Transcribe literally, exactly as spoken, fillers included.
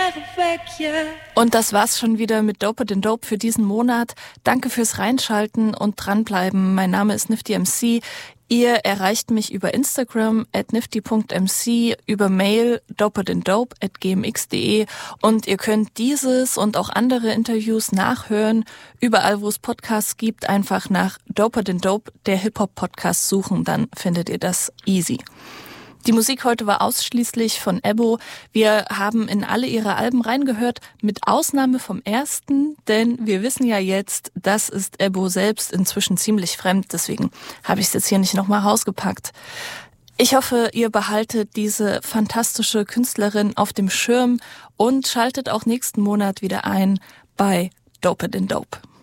Und das war's schon wieder mit Doper than Dope für diesen Monat. Danke fürs Reinschalten und dranbleiben. Mein Name ist Nifty M C. Ihr erreicht mich über Instagram at nifty punkt m c, über Mail doper than dope at g m x punkt d e und ihr könnt dieses und auch andere Interviews nachhören. Überall, wo es Podcasts gibt, einfach nach Doper than Dope, der Hip-Hop-Podcast suchen, dann findet ihr das easy. Die Musik heute war ausschließlich von Ebo. Wir haben in alle ihre Alben reingehört, mit Ausnahme vom ersten, denn wir wissen ja jetzt, das ist Ebo selbst inzwischen ziemlich fremd, deswegen habe ich es jetzt hier nicht nochmal rausgepackt. Ich hoffe, ihr behaltet diese fantastische Künstlerin auf dem Schirm und schaltet auch nächsten Monat wieder ein bei Doper than Dope.